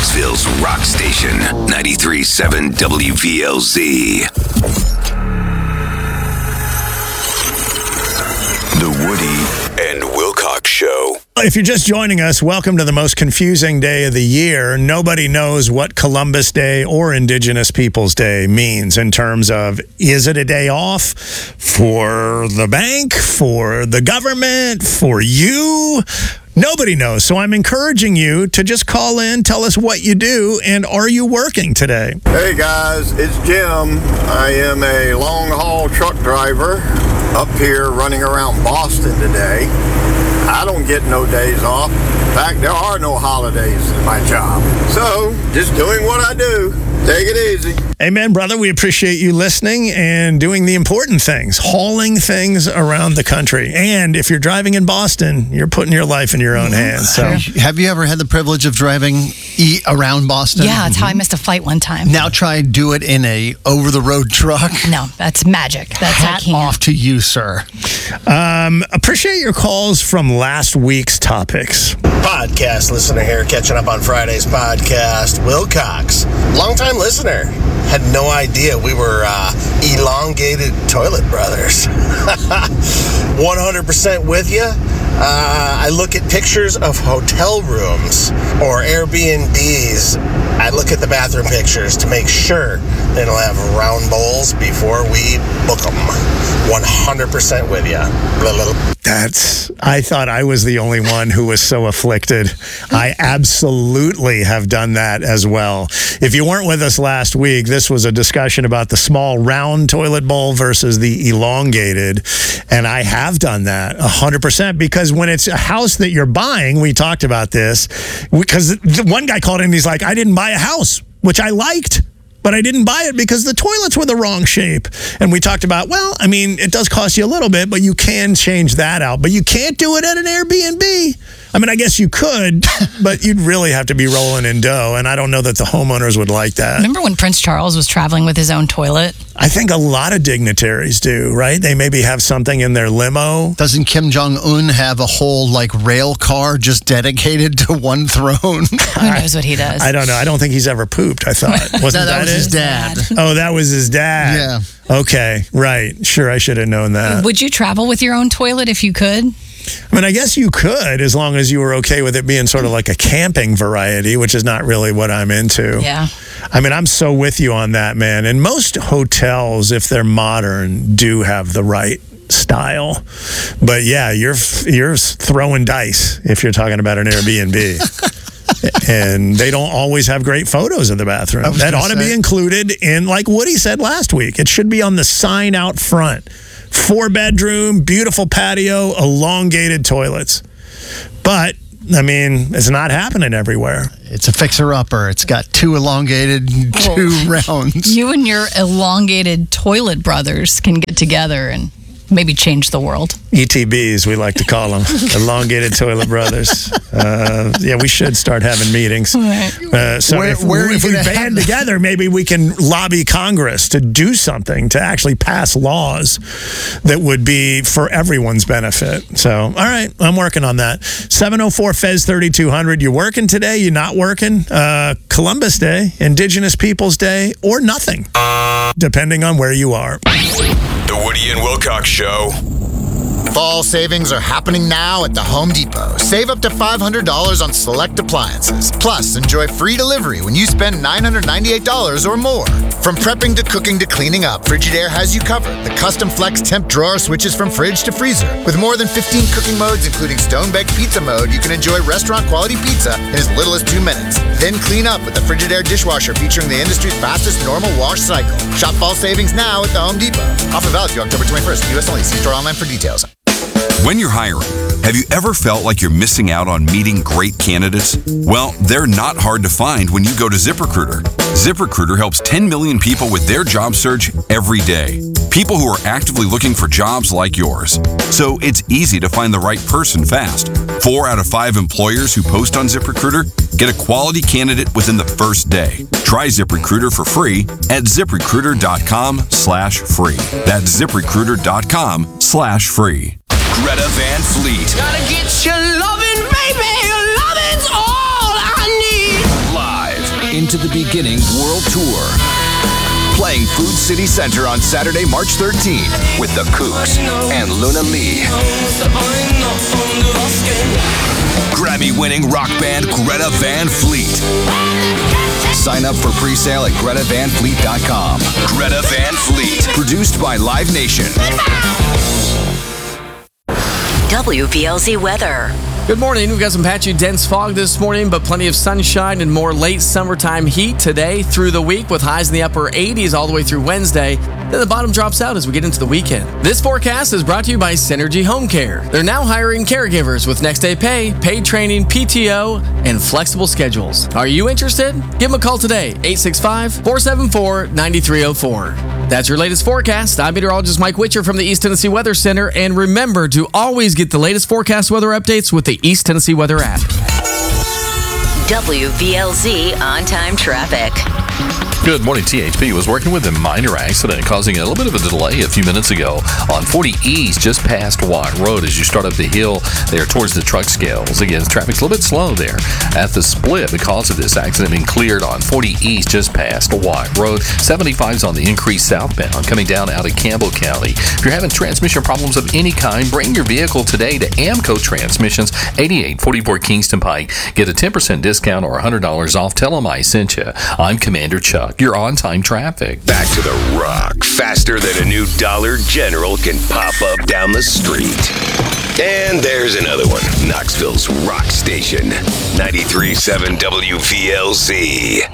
Clarksville's rock station, 93.7 WVLZ. The Woody and Wilcox Show. If you're just joining us, welcome to the most confusing day of the year. Nobody knows what Columbus Day or Indigenous Peoples Day means in terms of, is it a day off for the bank, for the government, for you? Nobody knows. So I'm encouraging you to just call in, tell us what you do, and are you working today? Hey guys, it's Jim. I am a long-haul truck driver up here running around Boston today. I don't get no days off. In fact, there are no holidays in my job. So, just doing what I do. Take it easy. Amen, brother. We appreciate you listening and doing the important things, hauling things around the country. And if you're driving in Boston, you're putting your life in your own hands. So, have you ever had the privilege of driving around Boston? Yeah, that's how I missed a flight one time. Now try do it in a over-the-road truck. No, that's magic. That's Hat off to you, sir. Appreciate your calls from last week's topics. Podcast listener here, catching up on Friday's podcast. Wilcox, longtime listener, had no idea we were elongated toilet brothers. 100% with you. I look at pictures of hotel rooms or Airbnbs. I look at the bathroom pictures to make sure they don't have round bowls before we book them. 100% with you. I thought I was the only one who was so afflicted. I absolutely have done that as well. If you weren't with us last week, this was a discussion about the small round toilet bowl versus the elongated. And I have done that 100% because when it's a house that you're buying, we talked about this, because one guy called in and he's like, I didn't buy a house, which I liked, but I didn't buy it because the toilets were the wrong shape. And we talked about, well, I mean, it does cost you a little bit, but you can change that out. But you can't do it at an Airbnb. I mean, I guess you could, but you'd really have to be rolling in dough. And I don't know that the homeowners would like that. Remember when Prince Charles was traveling with his own toilet? I think a lot of dignitaries do, right? They maybe have something in their limo. Doesn't Kim Jong-un have a whole, rail car just dedicated to one throne? Who knows what he does? I don't know. I don't think he's ever pooped, I thought. Wasn't that was his dad. Oh, that was his dad. Yeah. Okay, right. Sure, I should have known that. Would you travel with your own toilet if you could? I mean, I guess you could, as long as you were okay with it being sort of like a camping variety, which is not really what I'm into. Yeah. I mean, I'm so with you on that, man. And most hotels, if they're modern, do have the right style. But yeah, you're throwing dice if you're talking about an Airbnb. And they don't always have great photos of the bathroom. That ought to be included in, like Woody said last week, it should be on the sign out front. 4-bedroom, beautiful patio, elongated toilets. But, I mean, it's not happening everywhere. It's a fixer-upper. It's got 2 elongated, 2 rounds. You and your elongated toilet brothers can get together and maybe change the world. ETBs, we like to call them. Elongated Toilet Brothers. Yeah, we should start having meetings. Right. So if we band together, maybe we can lobby Congress to do something, to actually pass laws that would be for everyone's benefit. So, all right, I'm working on that. 704-FEZ-3200. You working today? You not working? Columbus Day, Indigenous Peoples Day, or nothing, depending on where you are. The Woody and Wilcox Show. Fall savings are happening now at the Home Depot. Save up to $500 on select appliances. Plus, enjoy free delivery when you spend $998 or more. From prepping to cooking to cleaning up, Frigidaire has you covered. The custom flex temp drawer switches from fridge to freezer. With more than 15 cooking modes, including stone-baked pizza mode, you can enjoy restaurant-quality pizza in as little as 2 minutes. Then clean up with the Frigidaire dishwasher featuring the industry's fastest normal wash cycle. Shop fall savings now at the Home Depot. Offer valid through October 21st. U.S. only. See store online for details. When you're hiring, have you ever felt like you're missing out on meeting great candidates? Well, they're not hard to find when you go to ZipRecruiter. ZipRecruiter helps 10 million people with their job search every day. People who are actively looking for jobs like yours. So it's easy to find the right person fast. 4 out of 5 employers who post on ZipRecruiter get a quality candidate within the first day. Try ZipRecruiter for free at ZipRecruiter.com/free. That's ZipRecruiter.com/free. Greta Van Fleet. Gotta get your lovin', baby. Your lovin's all I need. Live Into the Beginning World Tour. Playing Food City Center on Saturday, March 13th with the Kooks and Luna Lee. Grammy-winning rock band Greta Van Fleet. Sign up for pre-sale at GretaVanFleet.com. Greta Van Fleet. Produced by Live Nation. WVLZ weather. Good morning. We've got some patchy, dense fog this morning, but plenty of sunshine and more late summertime heat today through the week with highs in the upper 80s all the way through Wednesday. Then the bottom drops out as we get into the weekend. This forecast is brought to you by Synergy Home Care. They're now hiring caregivers with next day pay, paid training, PTO, and flexible schedules. Are you interested? Give them a call today, 865-474-9304. That's your latest forecast. I'm meteorologist Mike Witcher from the East Tennessee Weather Center. And remember to always get the latest forecast weather updates with the East Tennessee Weather app. WVLZ on-time traffic. Good morning. THP was working with a minor accident causing a little bit of a delay a few minutes ago on 40 East just past Watt Road as you start up the hill there towards the truck scales. Again, traffic's a little bit slow there at the split because of this accident being cleared on 40 East just past Watt Road. 75's on the increase southbound coming down out of Campbell County. If you're having transmission problems of any kind, bring your vehicle today to Amco Transmissions, 8844 Kingston Pike. Get a 10% discount or $100 off. Tell them I sent you. I'm Commander Chuck. Your on-time traffic. Back to the rock, faster than a new Dollar General can pop up down the street. And there's another one, Knoxville's rock station, 93.7 WVLZ.